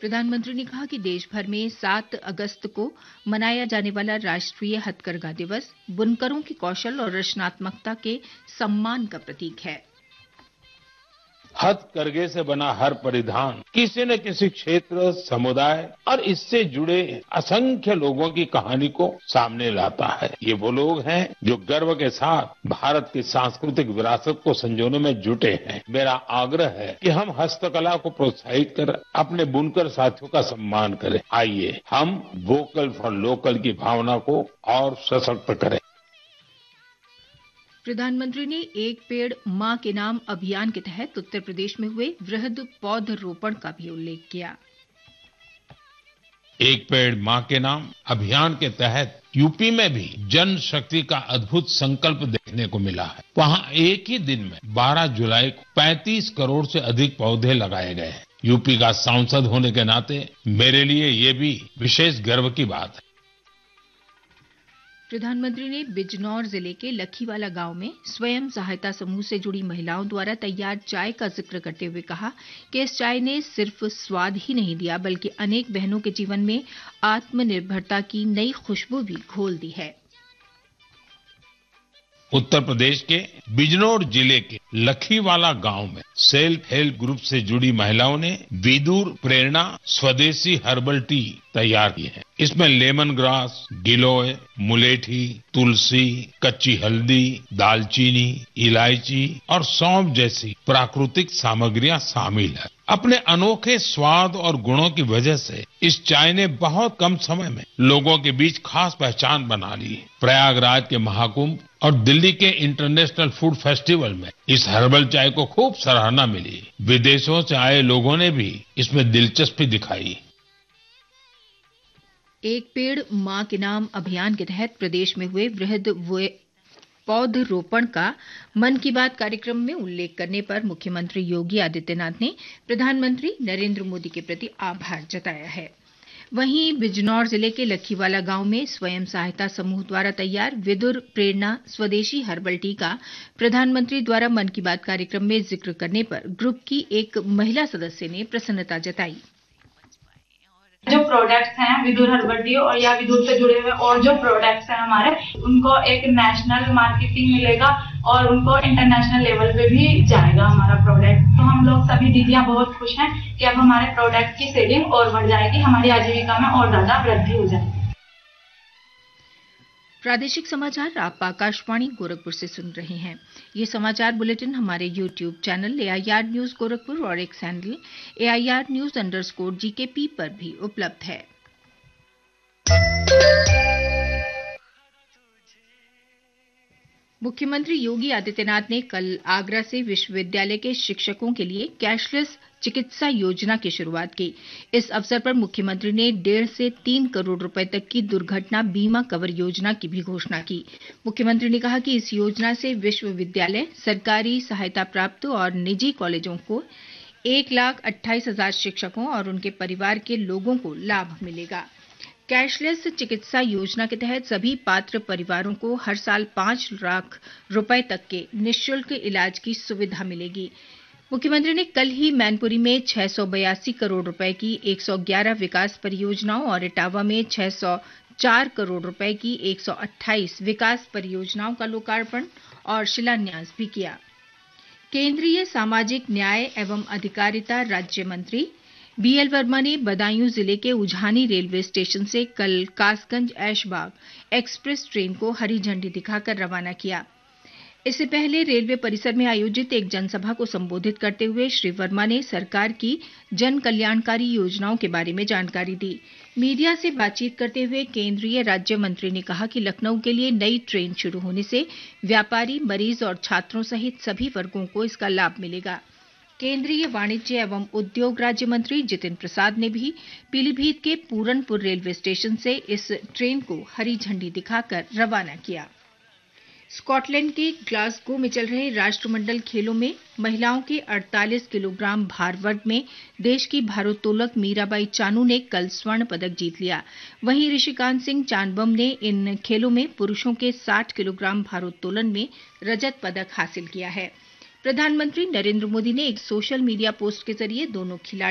प्रधानमंत्री ने कहा कि देश भर में 7 अगस्त को मनाया जाने वाला राष्ट्रीय हथकरघा दिवस बुनकरों के कौशल और रचनात्मकता के सम्मान का प्रतीक है। हथकरघे से बना हर परिधान किसी न किसी क्षेत्र, समुदाय और इससे जुड़े असंख्य लोगों की कहानी को सामने लाता है। ये वो लोग हैं जो गर्व के साथ भारत की सांस्कृतिक विरासत को संजोने में जुटे हैं। मेरा आग्रह है कि हम हस्तकला को प्रोत्साहित कर अपने बुनकर साथियों का सम्मान करें। आइए हम वोकल फॉर लोकल की भावना को और सशक्त करें। प्रधानमंत्री ने एक पेड़ मां के नाम अभियान के तहत उत्तर प्रदेश में हुए वृहद पौधरोपण का भी उल्लेख किया। एक पेड़ मां के नाम अभियान के तहत यूपी में भी जन शक्ति का अद्भुत संकल्प देखने को मिला है। वहां एक ही दिन में 12 जुलाई को 35 करोड़ से अधिक पौधे लगाए गए हैं। यूपी का सांसद होने के नाते मेरे लिए ये भी विशेष गर्व की बात है। प्रधानमंत्री ने बिजनौर जिले के लखीवाला गांव में स्वयं सहायता समूह से जुड़ी महिलाओं द्वारा तैयार चाय का जिक्र करते हुए कहा कि इस चाय ने सिर्फ स्वाद ही नहीं दिया बल्कि अनेक बहनों के जीवन में आत्मनिर्भरता की नई खुशबू भी घोल दी है। उत्तर प्रदेश के बिजनौर जिले के लखीवाला गांव में सेल्फ हेल्प ग्रुप से जुड़ी महिलाओं ने विदुर प्रेरणा स्वदेशी हर्बल टी तैयार की है। इसमें लेमन ग्रास, गिलोय, मुलेठी, तुलसी, कच्ची हल्दी, दालचीनी, इलायची और सौंफ जैसी प्राकृतिक सामग्रियां शामिल है। अपने अनोखे स्वाद और गुणों की वजह से इस चाय ने बहुत कम समय में लोगों के बीच खास पहचान बना ली। प्रयागराज के महाकुंभ और दिल्ली के इंटरनेशनल फूड फेस्टिवल में इस हर्बल चाय को खूब सराहना मिली। विदेशों से आए लोगों ने भी इसमें दिलचस्पी दिखाई। एक पेड़ मां के नाम अभियान के तहत प्रदेश में हुए वृहद पौधरोपण का मन की बात कार्यक्रम में उल्लेख करने पर मुख्यमंत्री योगी आदित्यनाथ ने प्रधानमंत्री नरेंद्र मोदी के प्रति आभार जताया है। वहीं बिजनौर जिले के लखीवाला गांव में स्वयं सहायता समूह द्वारा तैयार विदुर प्रेरणा स्वदेशी हर्बल टी का प्रधानमंत्री द्वारा मन की बात कार्यक्रम में जिक्र करने पर ग्रुप की एक महिला सदस्य ने प्रसन्नता जताई। जो प्रोडक्ट्स हैं विदुर हर्बल टी और या विदुर से जुड़े हुए और जो प्रोडक्ट्स हैं हमारे, उनको एक नेशनल मार्केटिंग मिलेगा और उनको इंटरनेशनल लेवल पे भी जाएगा हमारा प्रोडक्ट। तो हम लोग सभी दीदियां बहुत खुश हैं कि अब हमारे प्रोडक्ट की सेलिंग और बढ़ जाएगी, हमारी आजीविका में और ज्यादा वृद्धि हो जाएगी। प्रादेशिक समाचार आप आकाशवाणी गोरखपुर से सुन रहे हैं। ये समाचार बुलेटिन हमारे YouTube channel AIR news Gorakhpur और एक्स हैंडल AIR News_GKP पर भी उपलब्ध है। मुख्यमंत्री योगी आदित्यनाथ ने कल आगरा से विश्वविद्यालय के शिक्षकों के लिए कैशलेस चिकित्सा योजना की शुरुआत की। इस अवसर पर मुख्यमंत्री ने 1.5 से 3 करोड़ रुपए तक की दुर्घटना बीमा कवर योजना की भी घोषणा की। मुख्यमंत्री ने कहा कि इस योजना से विश्वविद्यालय, सरकारी सहायता प्राप्त और निजी कॉलेजों को 1,28,000 शिक्षकों और उनके परिवार के लोगों को लाभ मिलेगा। कैशलेस चिकित्सा योजना के तहत सभी पात्र परिवारों को हर साल 5 लाख रुपए तक के निःशुल्क इलाज की सुविधा मिलेगी। मुख्यमंत्री ने कल ही मैनपुरी में 682 करोड़ रुपए की 111 विकास परियोजनाओं और इटावा में 604 करोड़ रुपए की 128 विकास परियोजनाओं का लोकार्पण और शिलान्यास भी किया। केंद्रीय सामाजिक न्याय एवं अधिकारिता राज्य मंत्री BL वर्मा ने बदायूं जिले के उझानी रेलवे स्टेशन से कल कासगंज ऐशबाग एक्सप्रेस ट्रेन को हरी झंडी दिखाकर रवाना किया। इससे पहले रेलवे परिसर में आयोजित एक जनसभा को संबोधित करते हुए श्री वर्मा ने सरकार की जन कल्याणकारी योजनाओं के बारे में जानकारी दी। मीडिया से बातचीत करते हुए केंद्रीय राज्य मंत्री ने कहा कि लखनऊ के लिए नई ट्रेन शुरू होने से व्यापारी, मरीज और छात्रों सहित सभी वर्गों को इसका लाभ मिलेगा। केंद्रीय वाणिज्य एवं उद्योग राज्य मंत्री जितिन प्रसाद ने भी पीलीभीत के पूरनपुर रेलवे स्टेशन से इस ट्रेन को हरी झंडी दिखाकर रवाना किया। स्कॉटलैंड के ग्लासगो में चल रहे राष्ट्रमंडल खेलों में महिलाओं के 48 किलोग्राम भार वर्ग में देश की भारोत्तोलक मीराबाई चानू ने कल स्वर्ण पदक जीत लिया। वहीं ऋषिकांत सिंह चानबम ने इन खेलों में पुरुषों के 60 किलोग्राम भारोत्तोलन में रजत पदक हासिल किया है। प्रधानमंत्री नरेंद्र मोदी ने एक सोशल मीडिया पोस्ट के जरिए दोनों खिलाड़ियों